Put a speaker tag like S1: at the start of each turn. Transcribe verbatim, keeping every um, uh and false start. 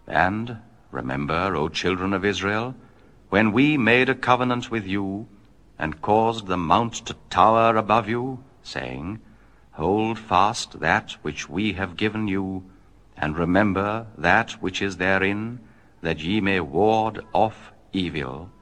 S1: And remember, O children of Israel, when we made a covenant with you, and caused the mount to tower above you, saying, Hold fast that which we have given you, and remember that which is therein, that ye may ward off evil.